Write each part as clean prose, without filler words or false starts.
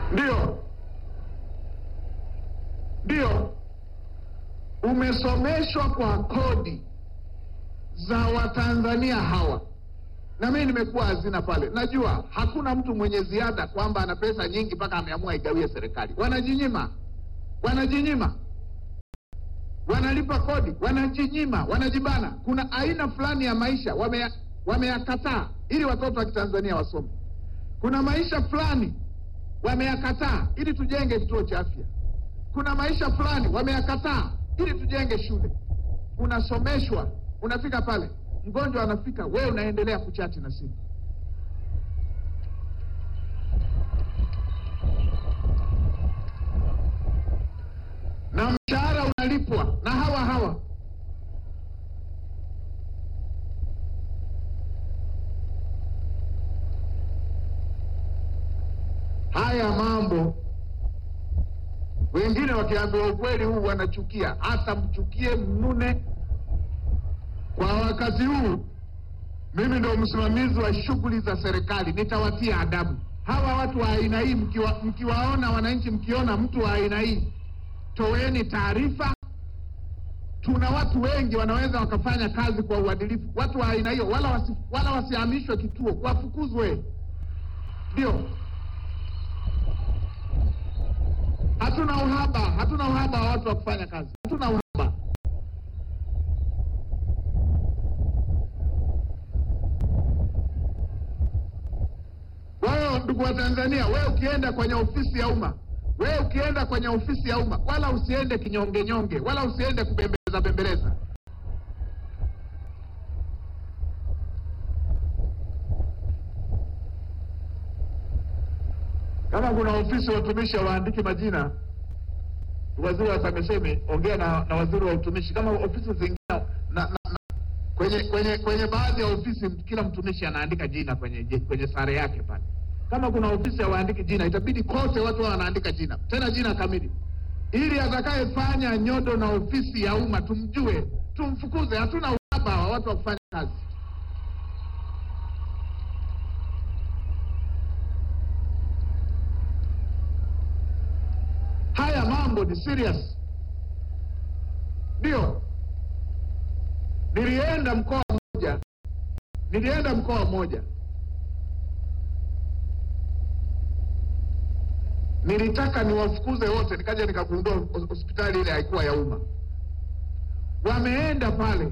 Ndio umesomeshwa kwa kodi za Watanzania hawa, na mimi nimekuwa hazina pale. Najua hakuna mtu mwenye ziada kwamba ana pesa nyingi mpaka ameamua igawie serikali. Wanajinyima, wanalipa kodi, wanajinyima, wanajibana. Kuna aina fulani ya maisha wameyakataa ili watoto wa Kitanzania wasome. Kuna maisha fulani wameyakataa ili tujenge kituo cha afya. Kuna maisha fulani wameyakataa ili tujenge shule. Unasomeshwa, unafika pale, mgonjwa anafika, wewe unaendelea kuchati na simu. Na mshahara unalipwa na hawa. Haya mambo wengine wakiambiwa ukweli huu wanachukia. Hata mchukie, mnune. Kwa wakati huu mimi ndio msimamizi wa shughuli za serikali, nitawatia adabu hawa watu wa aina hii. Mkiwaona wananchi, mkiona mtu wa aina hii, toeni taarifa. Tuna watu wengi wanaweza wakafanya kazi kwa uadilifu. Watu wa aina hiyo wala wasihamishwe kituo, wafukuzwe. Ndio, hatuna uhaba wa watu wa kufanya kazi, hatuna uhaba. Wao, ndugu wa Tanzania, wewe ukienda kwenye ofisi ya umma, wala usiende kinyonge, wala usiende kubembeleza. Kama kuna ofisi ya utumishi waandike majina, waziri wa TAMISEMI, ongea na waziri wa utumishi. Kama ofisi zingine kwenye baadhi ya ofisi kila mtumishi anaandika jina kwenye sare yake pale. Kama kuna ofisi ya waandiki jina, itabidi kote watu wanaandika jina, tena jina kamili, ili atakayefanya nyodo na ofisi ya umma tumjue, tumfukuze. Hatuna uhaba wa watu wa kufanya kazi. Haya mambo ni serious. Ndio, nilienda mkoa mmoja, nilitaka niwafukuze wote, nikaja nikagundua hospitali ile haikuwa ya umma. Wameenda pale,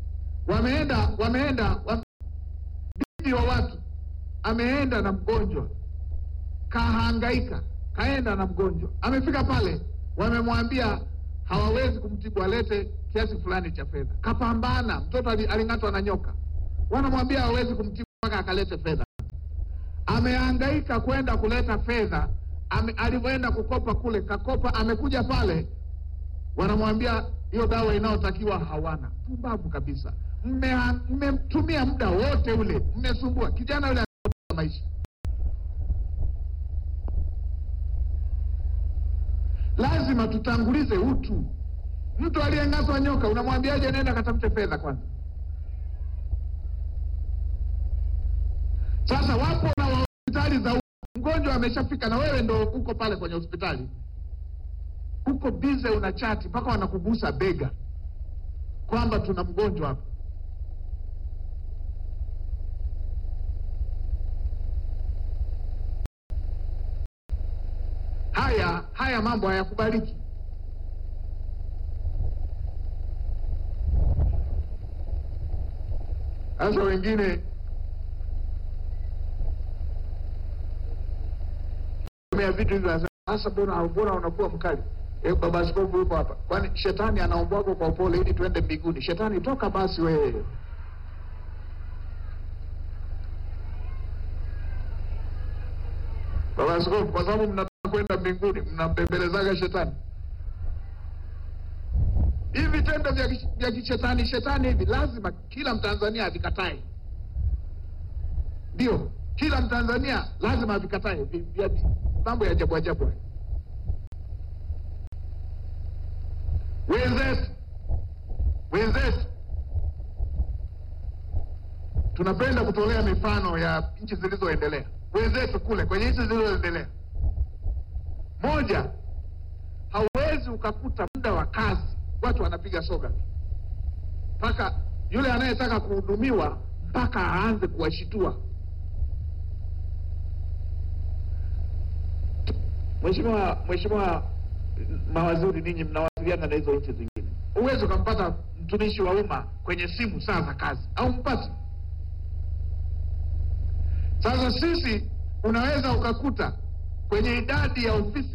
bibi wa watu ameenda na mgonjwa, kahangaika, kaenda na mgonjwa, amefika pale, wamemwambia hawawezi kumtibu, alete kiasi fulani cha fedha. Kapambana, mtoto aling'atwa na nyoka, wanamwambia hawawezi kumtibu mpaka akalete fedha. Amehangaika kwenda kuleta fedha, alivyoenda kukopa kule, kakopa, amekuja pale, wanamwambia hiyo dawa inayotakiwa hawana. Pumbavu kabisa. Mmetumia muda wote ule, mmesumbua kijana yule maisha. Lazima tutangulize utu. Mtu aliyeng'atwa nyoka unamwambiaje nenda katafute fedha kwanza? Sasa wapo na hospitali za mgonjwa ameshafika, na wewe ndo uko pale kwenye hospitali, uko bize unachati mpaka wanakugusa bega kwamba tuna mgonjwa hapa. Haya mambo hayakubaliki. Sasa wengine mea vitu hivyo. Sasa mbona unakuwa mkali? Baba askofu yuko hapa. Kwani shetani anaombwaga kwa upole ili tuende mbinguni? Shetani toka basi wewe. Baba askofu, kwa sababu mnataka kwenda mbinguni, mnambembelezaga shetani. Hivi vitendo vya kishetani hivi lazima kila Mtanzania avikatae. Ndio, kila Mtanzania lazima avikatae mambo ya ajabu ajabu. Wenzetu tunapenda kutolea mifano ya nchi zilizoendelea. Wenzetu kule kwenye nchi zilizoendelea Moja, hauwezi ukakuta muda wa kazi watu wanapiga soga mpaka yule anayetaka kuhudumiwa mpaka aanze kuwashitua. Mheshimiwa mawaziri, ninyi mnawasiliana na hizo nchi zingine, uwezo ukampata mtumishi wa umma kwenye simu saa za kazi au mpati. Sasa sisi unaweza ukakuta kwenye idadi ya ofisi,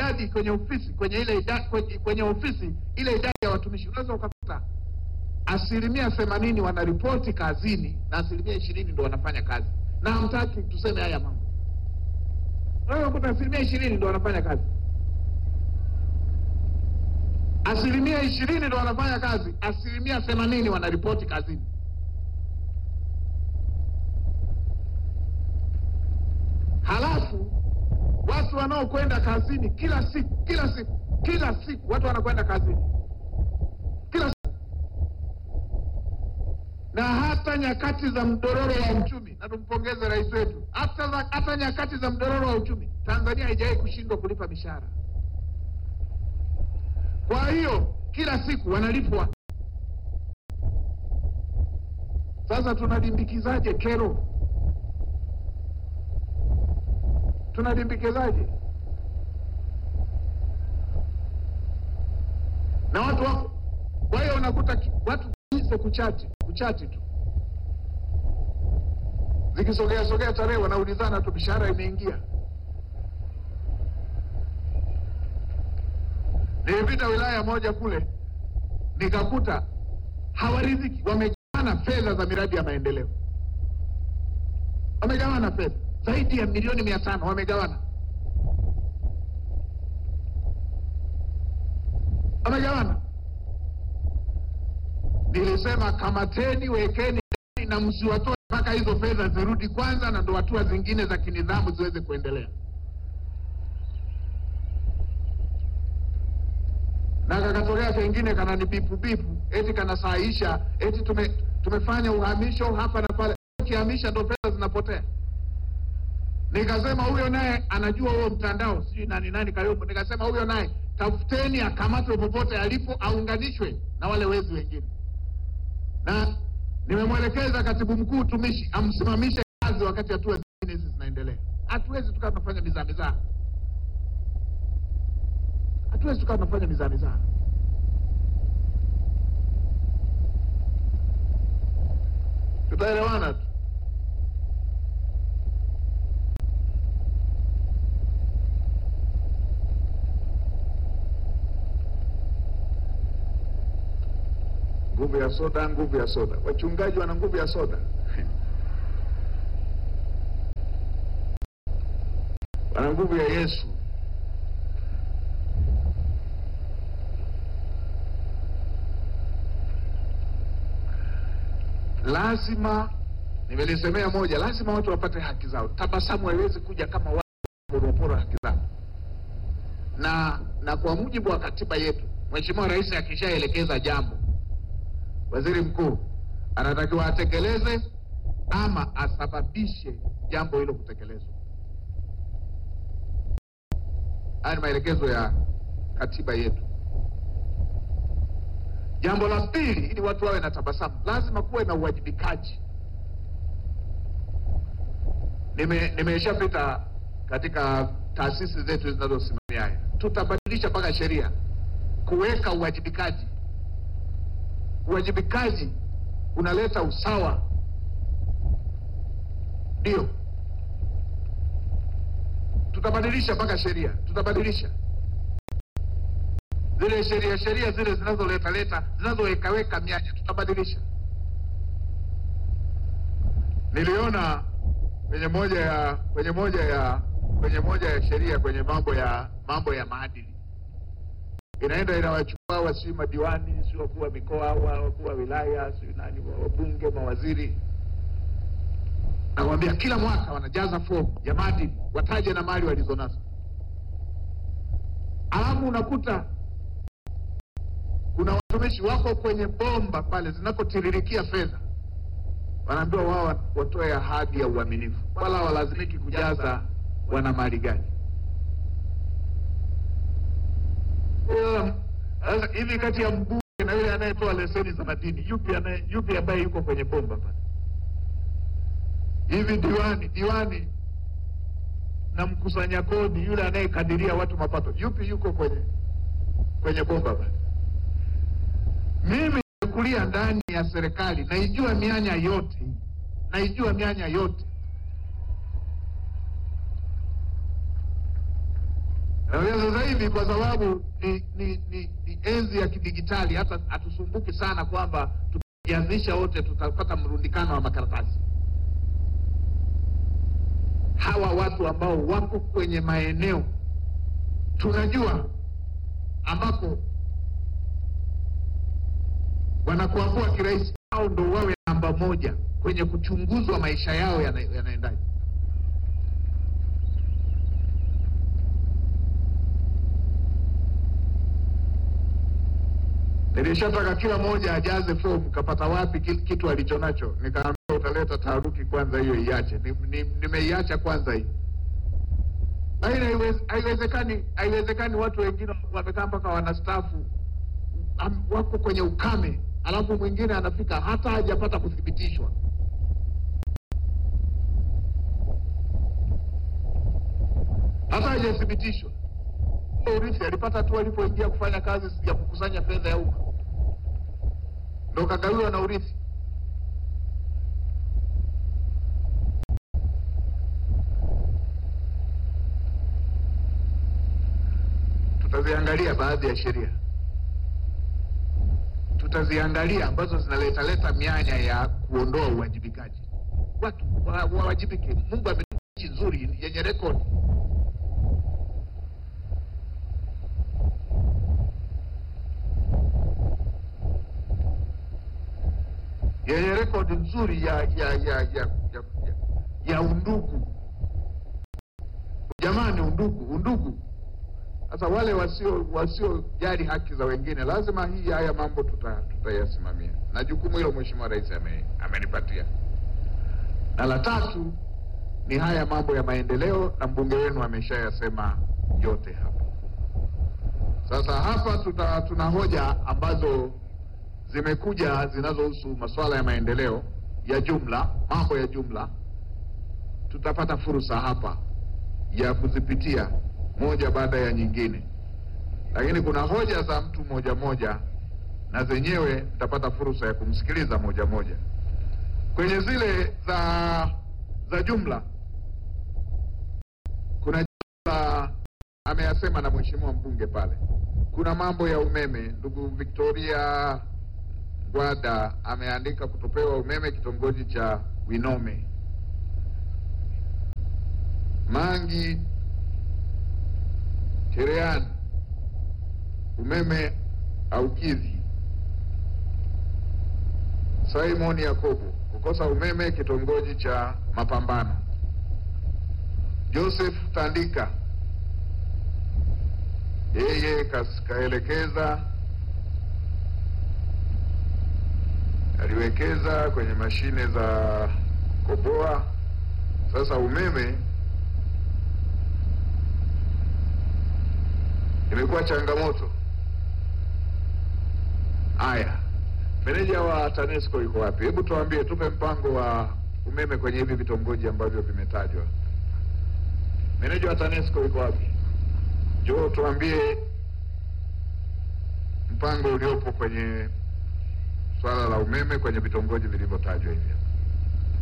kwenye ofisi ile idadi ya watumishi, unaweza ukakuta 80% wanaripoti kazini na 20% ndio wanafanya kazi, na hamtaki tuseme haya mambo. Unaweza kukuta 20% ndio wanafanya kazi, 20% ndio wanafanya kazi, 80% wanaripoti kazini. Halafu watu wanaokwenda kazini kila siku watu wanakwenda kazini kila siku, na hata nyakati za mdororo wa uchumi, na tumpongeze rais wetu, hata nyakati za mdororo wa uchumi Tanzania haijawahi kushindwa kulipa mishahara. Kwa hiyo kila siku wanalipwa. Sasa tunadimbikizaje kero? Tunadimbikizaje? Na watu wako. Kwa hiyo unakuta watu kise kuchati tu, zikisogea tarehe wanaulizana tu mishahara imeingia. Nilipita wilaya moja kule nikakuta hawaridhiki, wamegawana fedha za miradi ya maendeleo, wamegawana fedha zaidi ya milioni 500 wamegawana. Nilisema kamateni, wekeni na msiwatoe mpaka hizo fedha zirudi kwanza, na ndo hatua zingine za kinidhamu ziweze kuendelea. Na kakatokea kengine kananibipu eti kanasaisha eti tumefanya uhamisho hapa na pale. Ukihamisha ndo fedha zinapotea. Nikasema huyo naye anajua huo mtandao, sijui nani Kayombo. Nikasema huyo naye tafuteni akamatwe popote alipo, aunganishwe na wale wezi wengine. Na nimemwelekeza katibu mkuu utumishi amsimamishe kazi wakati hatua zingine hizi zinaendelea. Hatuwezi tukawa tunafanya mizaa. Tutaelewana tu. Nguvu ya soda. Wachungaji wana nguvu ya soda. Wana nguvu ya Yesu. Lazima, nimelisemea moja, lazima watu wapate haki zao. Tabasamu haiwezi kuja kama watu poroporo haki zao. Na kwa mujibu wa katiba yetu, Mheshimiwa Rais akishaelekeza jambo, Waziri Mkuu anatakiwa atekeleze ama asababishe jambo hilo kutekelezwa. Haya ni maelekezo ya katiba yetu. Jambo la pili, ili watu wawe na tabasamu, lazima kuwe na uwajibikaji. Nimeshapita katika taasisi zetu zinazosimamia haya. Tutabadilisha mpaka sheria kuweka uwajibikaji. Uwajibikaji unaleta usawa. Ndio. Tutabadilisha mpaka sheria. Tutabadilisha zile sheria zile zinazoweka mianya, tutabadilisha. Niliona kwenye moja ya sheria, kwenye mambo ya maadili, inaenda inawachukua wasi madiwani, si wakuu wa mikoa, wakuu wa wilaya, si nani, wabunge, mawaziri, nakwambia kila mwaka wanajaza fomu ya maadili, wataje na mali walizonazo. Alafu unakuta kuna watumishi wako kwenye bomba pale zinakotiririkia fedha, wanaambiwa wao watoe ahadi ya uaminifu, wala walazimiki kujaza wana mali gani. Sasa hivi kati ya mbunge na yule anayetoa leseni za madini, yupi ambaye yuko kwenye bomba pale? Hivi diwani na mkusanya kodi, yule anayekadiria watu mapato, yupi yuko kwenye bomba pale? Mimi nimekulia ndani ya serikali, naijua mianya yote. Na sasa hivi kwa sababu ni enzi ya kidigitali, hata hatusumbuki sana kwamba tukianzisha wote tutapata mrundikano wa makaratasi. Hawa watu ambao wako kwenye maeneo tunajua ambapo wanakuambua kirahisi, hao ndo wawe namba moja kwenye kuchunguzwa maisha yao yanaendaje. Nilishataka kila mmoja ajaze fomu, kapata wapi kitu alichonacho, nikaambia utaleta taharuki kwanza, hiyo iache. Nimeiacha kwanza hii. Haiwezekani watu wengine wamekaa mpaka wanastaafu wako kwenye ukame, alafu mwingine anafika hata hajapata kuthibitishwa. Hata hajathibitishwa. Urithi alipata tu alipoingia kufanya kazi ya kukusanya fedha ya umma, ndo kagawiwa na urithi. Tutaziangalia baadhi ya sheria, tutaziangalia ambazo zinaleta mianya ya kuondoa uwajibikaji. Watu wawajibike. Mungu ametupa nchi nzuri yenye rekodi. Yenye rekodi nzuri ya undugu. Jamani, undugu. Sasa wale wasio jali haki za wengine, lazima haya mambo tutayasimamia. Na jukumu hilo Mheshimiwa Rais amenipatia. Na la tatu ni haya mambo ya maendeleo, na mbunge wenu ameshayasema yote hapa. Sasa hapa tuna hoja ambazo zimekuja zinazohusu masuala ya maendeleo ya jumla, mambo ya jumla. Tutapata fursa hapa ya kuzipitia moja baada ya nyingine, lakini kuna hoja za mtu moja, na zenyewe nitapata fursa ya kumsikiliza moja. Kwenye zile za jumla, kuna jumla ameyasema na mheshimiwa mbunge pale. Kuna mambo ya umeme, ndugu Victoria Gwada ameandika kutopewa umeme kitongoji cha Winome. Mangi Chereani, umeme aukidhi. Simon Yakobo, kukosa umeme kitongoji cha Mapambano. Joseph Tandika, yeye kaelekeza, aliwekeza kwenye mashine za koboa. Sasa umeme imekuwa changamoto. Haya, meneja wa TANESCO yuko wapi? Hebu tuambie, tupe mpango wa umeme kwenye hivi vitongoji ambavyo vimetajwa. Meneja wa TANESCO yuko wapi? Njoo tuambie mpango uliopo kwenye swala la umeme kwenye vitongoji vilivyotajwa hivi.